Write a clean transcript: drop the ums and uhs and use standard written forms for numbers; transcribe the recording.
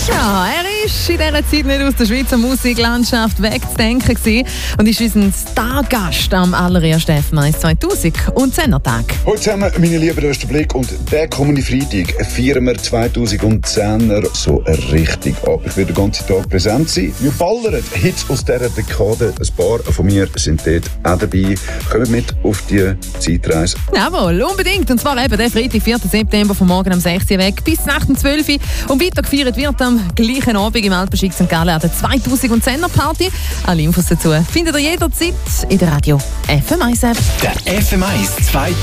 Ja, er ist in dieser Zeit nicht aus der Schweizer Musiklandschaft wegzudenken gewesen und ist unser Stargast am allerersten FM1 2010er-Tag. Heute zusammen, meine Lieben, da ist der Blick und der kommende Freitag feiern wir 2010er so richtig ab. Ich werde den ganzen Tag präsent sein. Wir ballern Hits aus dieser Dekade. Ein paar von mir sind dort auch dabei. Kommt mit auf die Zeitreise. Jawohl, unbedingt. Und zwar eben der Freitag, 4. September, von morgen um 6 Uhr weg bis nach dem 12 Uhr. Und weiter gefeiert wird am gleichen Abend im Alpenschick St. Gallen an der 2010er Party. Alle Infos dazu findet ihr jederzeit in der Radio FM1 App. Der FM1